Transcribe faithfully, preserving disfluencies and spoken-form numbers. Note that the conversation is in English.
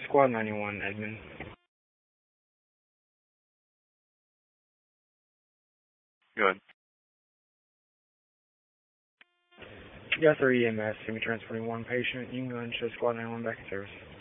Squad ninety-one, Edmund. Go ahead. Yeah, three E M S, semi transporting one patient. You can go ahead and show Squad ninety-one back in service.